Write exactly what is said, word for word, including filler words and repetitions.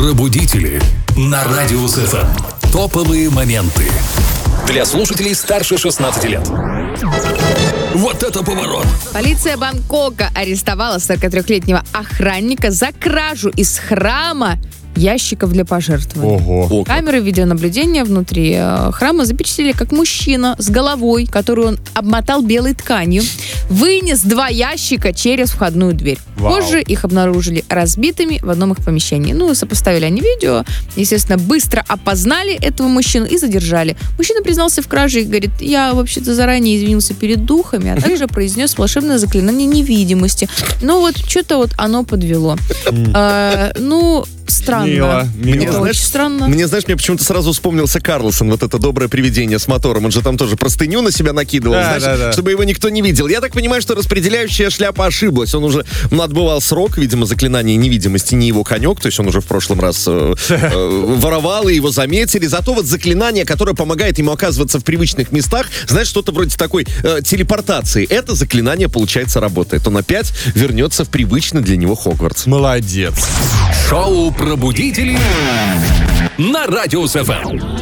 Пробудители на Радиус эф эм. Топовые моменты. Для слушателей старше шестнадцати лет. Вот это поворот! Полиция Бангкока арестовала сорокатрёхлетнего охранника за кражу из храма ящиков для пожертвований. Ого. Камеры видеонаблюдения внутри э, храма запечатлели, как мужчина с головой, которую он обмотал белой тканью, вынес два ящика через входную дверь. Вау. Позже их обнаружили разбитыми в одном их помещении. Ну, сопоставили они видео, естественно, быстро опознали этого мужчину и задержали. Мужчина признался в краже и говорит: я вообще-то заранее извинился перед духами, а также произнес волшебное заклинание невидимости. Но вот что-то вот оно подвело. А, ну, странно. Мило. Мне, Мне, это знаешь, очень странно. Мне, знаешь, мне почему-то сразу вспомнился Карлсон, вот это доброе привидение с мотором. Он же там тоже простыню на себя накидывал, Да, знаешь, да, да. чтобы его никто не видел. Я так понимаю, что распределяющая шляпа ошиблась. Он уже ну, отбывал срок, видимо, заклинание невидимости не его конек, то есть он уже в прошлом раз э, э, воровал, и его заметили. Зато вот заклинание, которое помогает ему оказываться в привычных местах, знаешь, что-то вроде такой э, телепортации. Это заклинание, получается, работает. Он опять вернется в привычный для него Хогвартс. Молодец. Шоу «Пробудители» на Радиус эф эм.